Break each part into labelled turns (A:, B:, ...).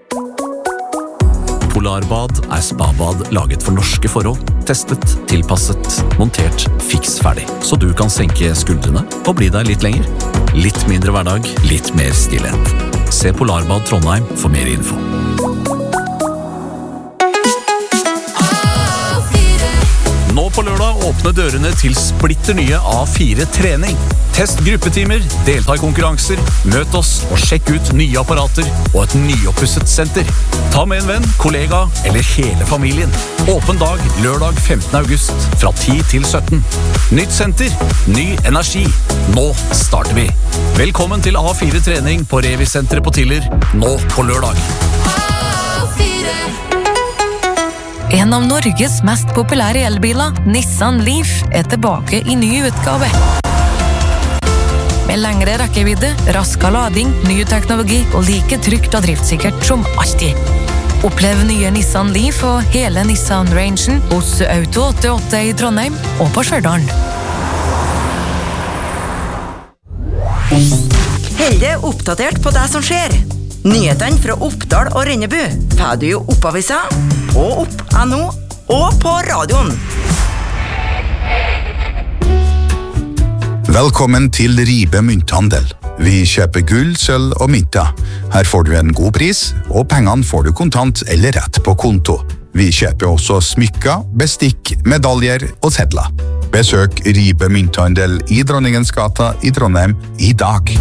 A: Polarbad spabad laget for norske forhold. Testet, tilpasset, montert, fiks ferdig. Så du kan senke skuldrene og bli der litt lenger. Litt mindre hverdag, litt mer stillhet. Se Polarbad Trondheim for mer info. Nå på lørdag åpner dørene til splitter nye A4 trening. Test gruppetimer, delta i konkurranser, møt oss og sjekk ut nye apparater og et nyoppusset senter. Ta med en venn, kollega eller hele familien. Åpen dag lørdag 15. august fra 10 til 17. Nytt senter, ny energi. Nå starter vi. Velkommen til A4 trening på Revi-senteret på Tiller, nå på lørdag.
B: En av Norges mest populære elbiler, Nissan Leaf, tilbake i ny utgave. Med lengre rekkevidde, raskere lading, ny teknologi og like trygt og driftssikkert som alltid. Opplev nye Nissan Leaf og hele Nissan-rangen hos Auto 88 i Trondheim og på Stjørdal.
C: Hold deg oppdatert på det som skjer. Nyhetene fra Oppdal og Rennebu får du jo Oppavisa og Opp.no og på radioen.
D: Velkommen til Ribe Mynthandel. Vi kjøper gull, sølv og mynter. Her får du en god pris, og pengene får du kontant eller rett på konto. Vi kjøper også smykker, bestikk, medaljer og sedler. Besøk Ribe Mynthandel i Dronningens gata i Trondheim i dag.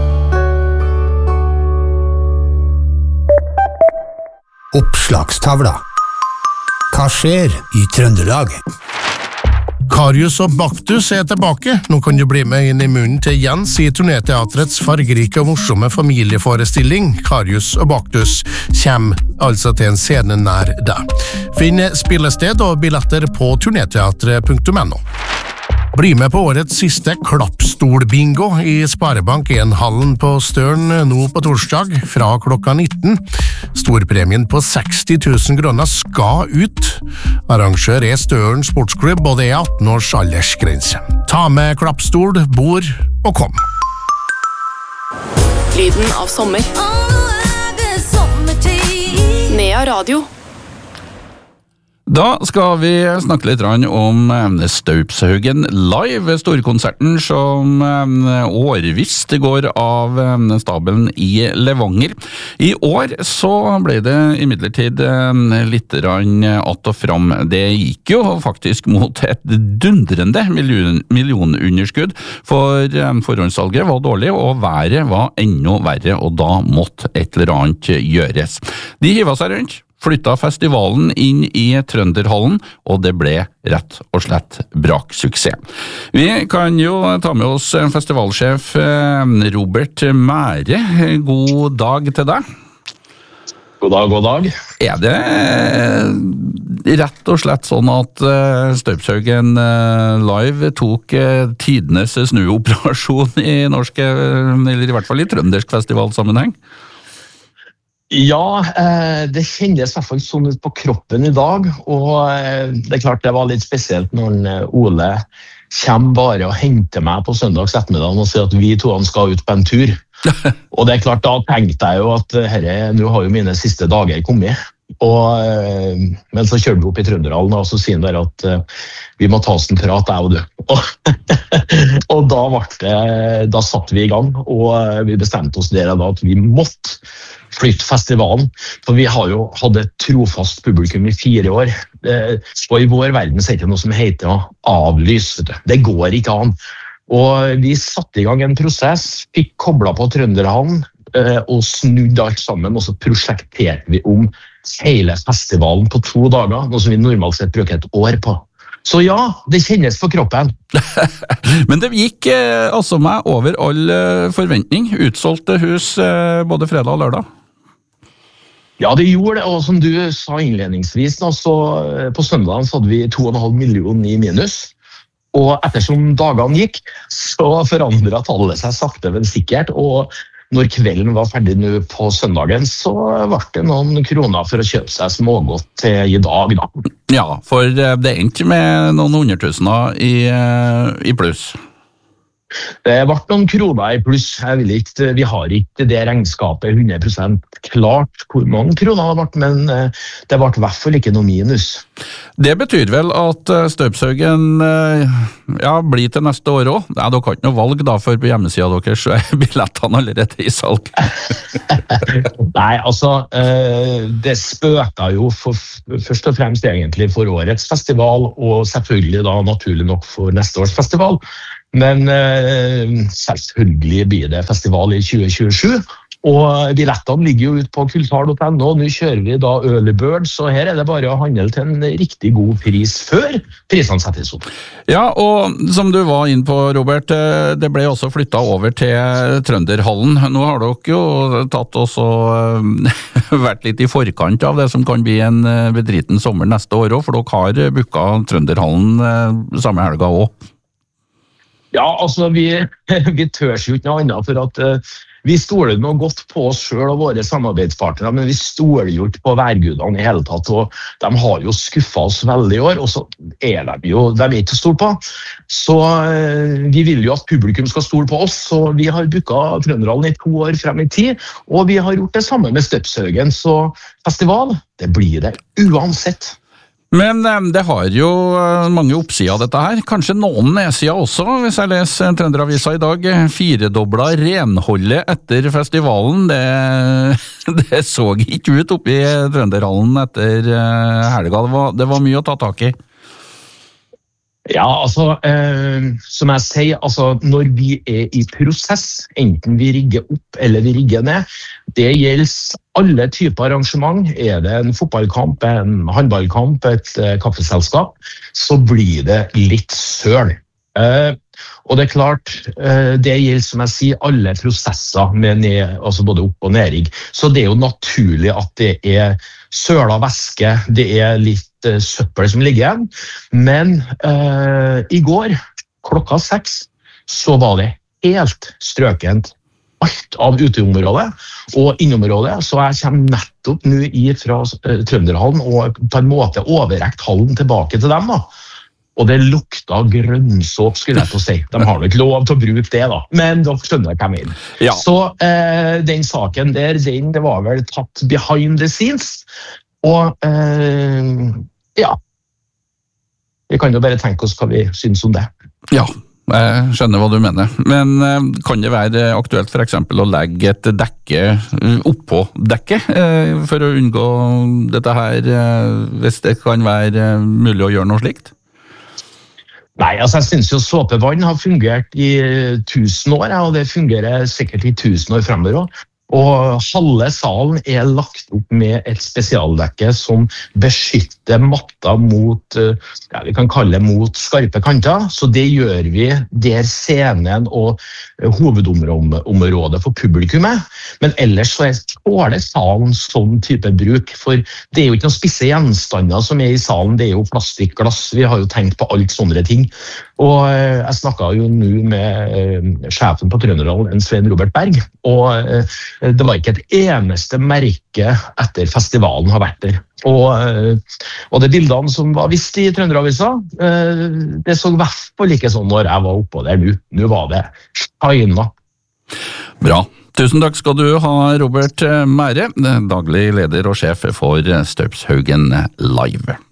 E: Oppslagstavla. Hva skjer i Trøndelag?
F: Karius og Baktus tilbake. Nå kan du bli med inn i munnen til Jens i Turnéteatrets fargerike og morsomme familieforestilling. Karius og Baktus kommer altså til en scene nær deg. Finn spillested og billetter på turnéteatret.no. Bli med på årets siste klappstolbingo i Sparebank 1-hallen på Støren nå på torsdag fra klokka 19. Storpremien på 60 000 kroner skal ut. Arrangør Støren Sportsklubb, og det 18 års aldersgrense. Ta med klappstol, bord og kom.
G: Lyden av sommer. Nea Radio.
H: Da skal vi snakke litt om Staupshaugen Live, storkonserten som årvisst går av stabelen i Levanger. I år så ble det imidlertid litt att og fram. Det gikk jo faktisk mot et dundrende millionunderskudd, for forhåndssalget var dårlig, og været var enda verre, og da måtte et eller annet gjøres. De hivet seg rundt, flyttet festivalen inn i Trønderhallen, og det ble rett og slett braksuksess. Vi kan jo ta med oss festivalsjef Robert Mære. God dag til deg.
I: God dag.
H: Er det rett og slett sånn at Staupshaugen Live tok tidenes snuoperasjon i norsk, eller i hvert fall i trøndersk festivalsammenheng?
I: Ja, det kjennes i hvert fall sånn ut på kroppen i dag, og det klart det var litt spesielt når Ole kommer bare og henter meg på søndags ettermiddag og sier at vi to skal ut på en tur. Og det klart, da tenkte jeg jo at nå har jo mine siste dager kommet. Men så kjører vi opp i Trønderhallen, og så sier han der at vi må ta oss en prat, jeg og du. Og da satt vi i gang, og vi bestemte oss der da at vi måtte flytte festivalen, for vi har jo hatt et trofast publikum i 4 år. Og i vår verden så er det noe som heter å avlyse. Det går ikke an. Og vi satte i gang en prosess, fikk koblet på Trønderhallen, og snudde alt sammen, og så prosjekterte vi om hele festivalen på 2 dager, noe som vi normalt sett bruker et år på. Så ja, det kjennes på kroppen.
H: Men det gikk altså meg over all forventning. Utsolgte hus både fredag og lørdag.
I: Ja, det gjorde det, og som du sa innledningsvis, da, så på søndagen så hadde vi 2,5 millioner i minus. Og ettersom dagene gikk, så forandret tallet seg sakte, men sikkert, og når kvelden var ferdig nå på søndagen, så ble det noen kroner for å kjøpe seg smågodt til i dag, da.
H: Ja, for det endte med noen 100 000 i pluss.
I: Det ble noen kroner i pluss. Vi har ikke det regnskapet 100% klart hvor mange kroner det ble, men det ble i hvert fall ikke noe minus.
H: Det betyr vel at Støpshaugen blir til neste år også? Nei, dere har ikke noe valg da, for på hjemmesiden deres så billettene allerede i salg.
I: Nei, altså, det spøka jo først og fremst egentlig for årets festival, og selvfølgelig da naturlig nok for neste års festival. Men selvfølgelig blir det festival i 2027, og billettene ligger jo ut på kultar.no. Nå kjører vi da Early Bird, så her er det bare å handle til en riktig god pris før prisene settes opp.
H: Ja, og som du var inne på, Robert, det ble også flyttet over til Trønderhallen. Nå har dere jo tatt oss og vært litt i forkant av det som kan bli en bedriten sommer neste år også, for dere har booket Trønderhallen samme helga også.
I: Ja, altså vi tørs jo ikke noe annet, for at vi stoler noe godt på oss selv og våre samarbeidspartnere, men vi stoler jo ikke på værgudene i hele tatt, og de har jo skuffet oss veldig i år, og så er de ikke til å stole på. Så vi vil jo at publikum skal stole på oss, så vi har booket Trønderhallen i 2 år frem i tid, og vi har gjort det samme med Støpshaugen, så festival, det blir det uansett.
H: Men det har jo mange oppsider dette her, kanskje noen nedsider også, hvis jeg leser Trønderavisa i dag. 4-doblet renholdet etter festivalen, det så ikke ut oppe i Trønderhallen etter helga, det var mye å ta tak i.
I: Ja, altså, som jeg sier, altså, når vi er i prosess, enten vi rigger opp eller vi rigger ned, det gjelder alle typer arrangement. Er det en fotballkamp, en håndballkamp, et kaffeselskap, så blir det litt søl. Og det er klart, det gjelder, som jeg sier, alle prosesser med altså både opp- og nedrigg. Så det er jo naturlig at det er søla væske, det er litt søppel som ligger igjen. Men i går, klokka 6, så var det helt strøkent alt av uteområdet og innområdet, så jeg kommer nettopp nå fra Trønderhallen og på en måte overrekt hallen tilbake til dem da. Og det lukta grønnsåp, skulle jeg til å si. De har ikke lov til å bruke det da, men dere skjønner hva jeg mener. Ja. Så den saken der, det var vel tatt behind the scenes, og ja, vi kan jo bare tenke oss hva vi synes om det.
H: Ja, jeg skjønner hva du mener. Men kan det være aktuelt for eksempel å legge et dekke oppå dekket for å unngå dette her, hvis det kan være mulig å gjøre noe slikt?
I: Nei, altså jeg synes jo såpevann har fungert i 1000 år, og det fungerer sikkert i 1000 år fremover også. Og halve salen er lagt opp med et spesialdekke som beskytter matta mot, ja, vi kan kalle det mot skarpe kanter. Så det gjør vi der scenen og hovedområdet for publikummet. Men ellers så tåler salen sånn type bruk, for det er jo ikke noen spisse gjenstander som er i salen, det er jo plastikkglass. Vi har jo tenkt på alt sånne ting. Og jeg snakket jo nå med sjefen på Trønderhallen, Svein Robert Berg, og det var ikke et eneste merke etter festivalen har vært der. Og de bildene som var vist i Trønderavisa, det så i hvert fall ikke sånn når jeg var oppe der nå. Nå var det shina.
H: Bra. Tusen takk skal du ha, Robert Mære, daglig leder og sjef for Støpshaugen Live.